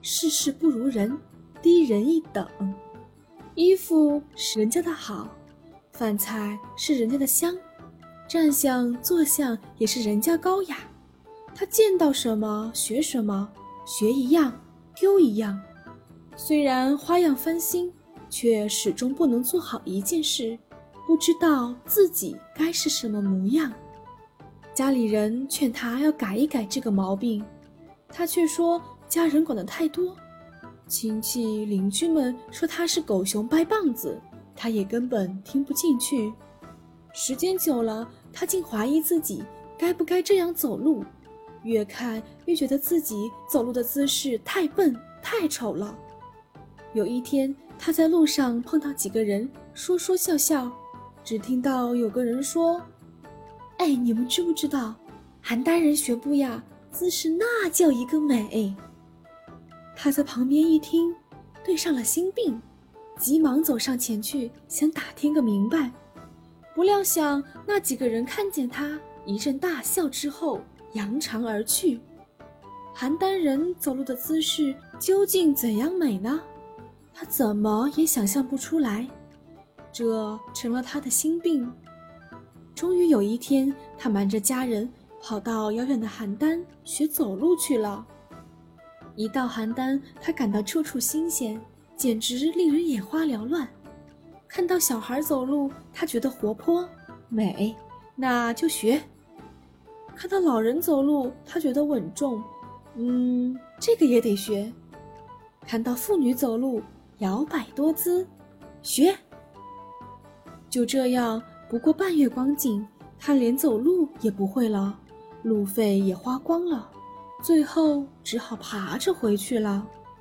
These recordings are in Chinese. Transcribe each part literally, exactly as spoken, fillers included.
事事不如人，低人一等。衣服是人家的好，饭菜是人家的香，站相坐相也是人家高雅。他见到什么学什么，学一样丢一样。虽然花样翻新，却始终不能做好一件事，不知道自己该是什么模样。家里人劝他要改一改这个毛病，他却说家人管得太多。亲戚邻居们说他是狗熊掰棒子，他也根本听不进去。时间久了，他竟怀疑自己该不该这样走路，越看越觉得自己走路的姿势太笨太丑了。有一天，他在路上碰到几个人，说说笑笑，只听到有个人说：哎，你们知不知道，邯郸人学步呀，姿势那叫一个美。他在旁边一听，对上了心病，急忙走上前去，想打听个明白。不料想那几个人看见他，一阵大笑之后，扬长而去。邯郸人走路的姿势究竟怎样美呢？他怎么也想象不出来，这成了他的心病。终于有一天，他瞒着家人跑到遥远的邯郸学走路去了。一到邯郸，他感到处处新鲜，简直令人眼花缭乱。看到小孩走路，他觉得活泼美，那就学；看到老人走路，他觉得稳重，嗯，这个也得学；看到妇女走路，摇摆多姿，学。就这样，不过半月光景，他连走路也不会了，路费也花光了，最后只好爬着回去了。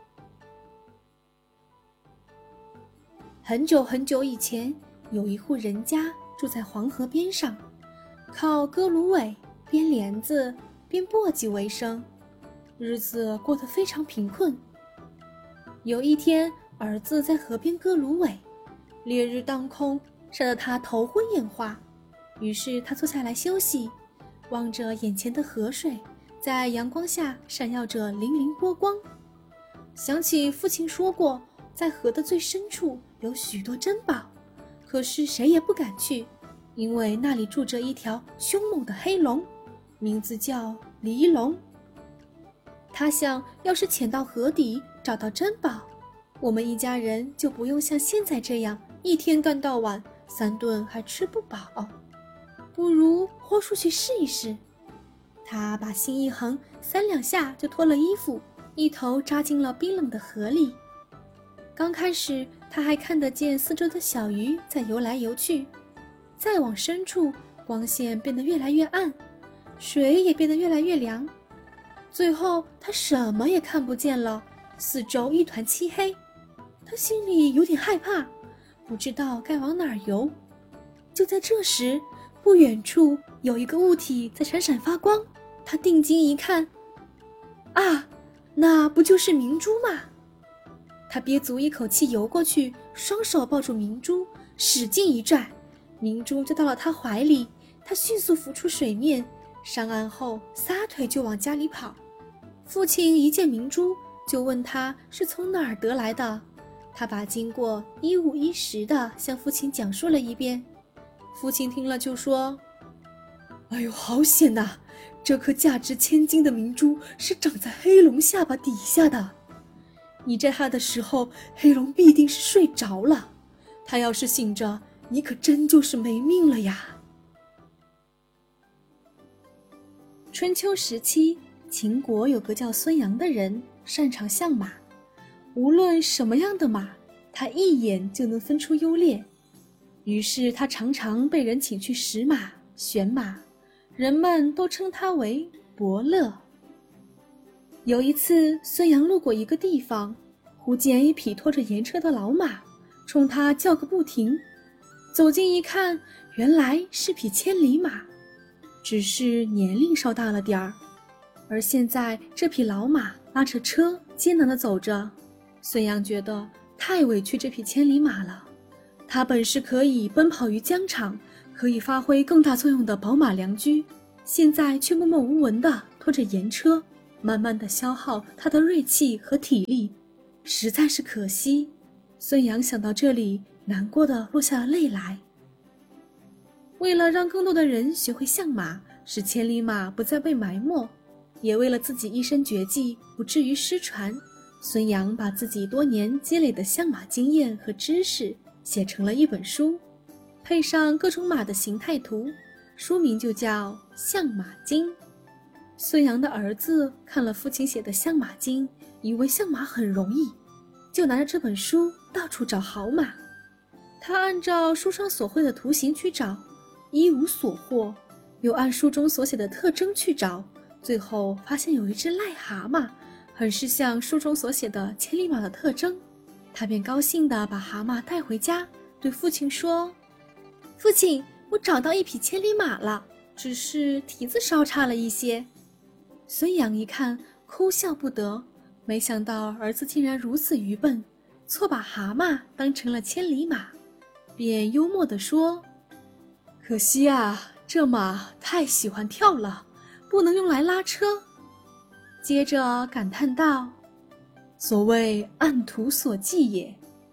很久很久以前，有一户人家住在黄河边上，靠割芦苇、编帘子、编簸箕为生，日子过得非常贫困。有一天，儿子在河边割芦苇，烈日当空，晒得他头昏眼花。于是他坐下来休息，望着眼前的河水，在阳光下闪耀着粼粼波光。想起父亲说过，在河的最深处有许多珍宝，可是谁也不敢去，因为那里住着一条凶猛的黑龙，名字叫黎龙。他想，要是潜到河底找到珍宝，我们一家人就不用像现在这样一天干到晚，三顿还吃不饱，不如豁出去试一试。他把心一横，三两下就脱了衣服，一头扎进了冰冷的河里。刚开始他还看得见四周的小鱼在游来游去，再往深处，光线变得越来越暗，水也变得越来越凉，最后他什么也看不见了，四周一团漆黑。他心里有点害怕，不知道该往哪儿游。就在这时，不远处有一个物体在闪闪发光，他定睛一看，啊，那不就是明珠吗？他憋足一口气游过去，双手抱住明珠，使劲一拽，明珠就到了他怀里。他迅速浮出水面，上岸后撒腿就往家里跑。父亲一见明珠，就问他是从哪儿得来的。他把经过一五一十地向父亲讲述了一遍。父亲听了就说：哎呦，好险呐！这颗价值千金的明珠是长在黑龙下巴底下的。你摘它的时候，黑龙必定是睡着了，他要是醒着，你可真就是没命了呀。春秋时期，秦国有个叫孙阳的人，擅长相马，无论什么样的马，他一眼就能分出优劣。于是他常常被人请去识马、选马，人们都称他为伯乐。有一次，孙阳路过一个地方，忽见一匹拖着盐车的老马，冲他叫个不停。走近一看，原来是匹千里马，只是年龄稍大了点儿。而现在这匹老马拉着车艰难地走着，孙阳觉得太委屈这匹千里马了。它本是可以奔跑于疆场，可以发挥更大作用的宝马良驹，现在却默默无闻地拖着盐车。 慢慢地消耗他的锐气和体力，实在是可惜。孙杨想到这里，难过地落下了泪来。为了让更多的人学会相马，使千里马不再被埋没，也为了自己一身绝技不至于失传，孙杨把自己多年积累的相马经验和知识写成了一本书，配上各种马的形态图，书名就叫《相马经》。孙杨的儿子看了父亲写的《相马经》，以为相马很容易，就拿着这本书到处找好马。他按照书上所绘的图形去找，一无所获，又按书中所写的特征去找，最后发现有一只癞蛤蟆，很是像书中所写的千里马的特征。他便高兴地把蛤蟆带回家，对父亲说：父亲，我找到一匹千里马了，只是蹄子稍差了一些。孙杨一看，哭笑不得，没想到儿子竟然如此愚笨，错把蛤蟆当成了千里马，便幽默地说：可惜啊，这马太喜欢跳了，不能用来拉车。接着感叹道：所谓按图索骥也。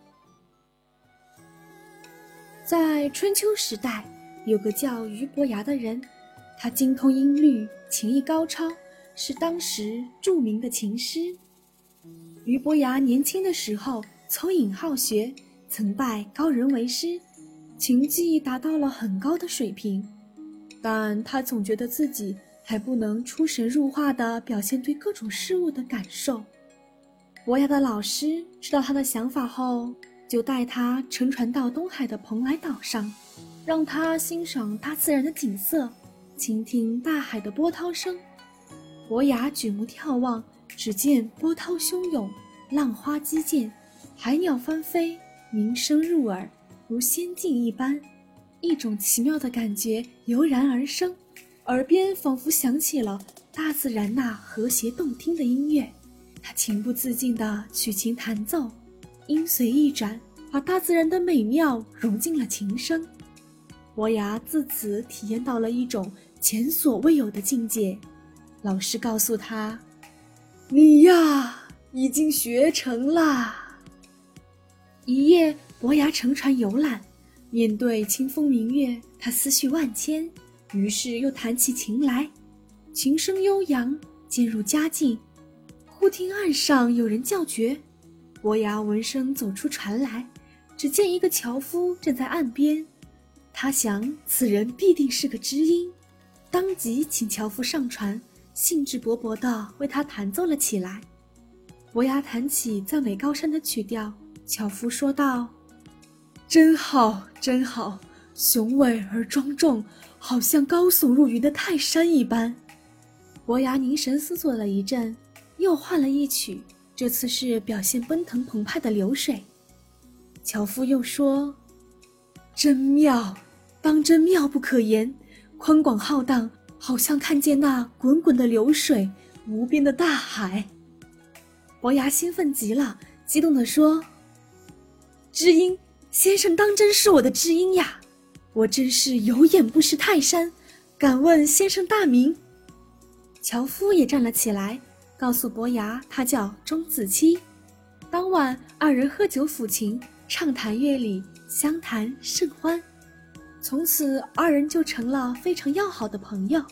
在春秋时代，有个叫俞伯牙的人，他精通音律，琴艺高超，是当时著名的琴师。俞伯牙年轻的时候聪颖好学，曾拜高人为师，琴技达到了很高的水平，但他总觉得自己还不能出神入化地表现对各种事物的感受。伯牙的老师知道他的想法后，就带他乘船到东海的蓬莱岛上，让他欣赏大自然的景色，倾听大海的波涛声。伯牙举目眺望，只见波涛汹涌，浪花激溅，海鸟翻飞，鸣声入耳，如仙境一般。一种奇妙的感觉油然而生，耳边仿佛响起了大自然那和谐动听的音乐。他情不自禁地取琴弹奏，音随意转，把大自然的美妙融进了琴声。伯牙自此体验到了一种前所未有的境界。老师告诉他：你呀，已经学成啦。一夜，伯牙乘船游览，面对清风明月，他思绪万千，于是又弹起琴来。琴声悠扬，渐入佳境。忽听岸上有人叫绝，伯牙闻声走出船来，只见一个樵夫站在岸边。他想此人必定是个知音，当即请樵夫上船，兴致勃勃地为他弹奏了起来。伯牙弹起赞美高山的曲调，樵夫说道：真好真好，雄伟而庄重，好像高耸入云的泰山一般。伯牙凝神思索了一阵，又换了一曲，这次是表现奔腾澎湃的流水。樵夫又说：真妙，当真妙不可言，宽广浩荡，好像看见那滚滚的流水，无边的大海。伯牙兴奋极了，激动地说：知音，先生当真是我的知音呀！我真是有眼不识泰山，敢问先生大名？樵夫也站了起来，告诉伯牙他叫钟子期。当晚二人喝酒抚琴，畅谈乐理，相谈甚欢。从此二人就成了非常要好的朋友。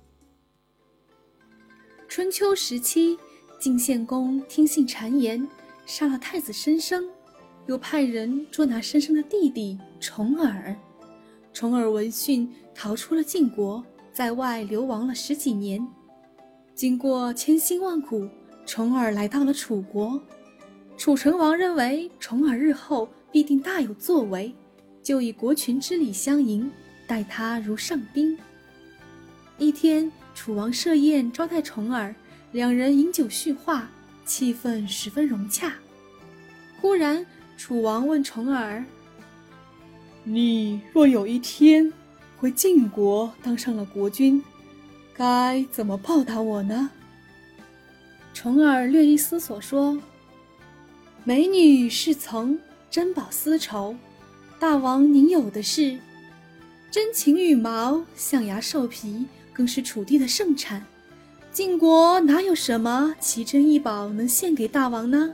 春秋时期，晋献公听信谗言，杀了太子申生，又派人捉拿申生的弟弟重耳。重耳闻讯逃出了晋国，在外流亡了十几年。经过千辛万苦，重耳来到了楚国。楚成王认为重耳日后必定大有作为，就以国群之礼相迎，待他如上宾。一天，楚王设宴招待重耳，两人饮酒叙话，气氛十分融洽。忽然，楚王问重耳：你若有一天回晋国当上了国君，该怎么报答我呢？重耳略一思索说：美女侍从，珍宝丝绸，大王您有的是。真禽羽毛，象牙兽皮，更是楚地的盛产。 晋国哪有什么奇珍异宝能献给大王呢？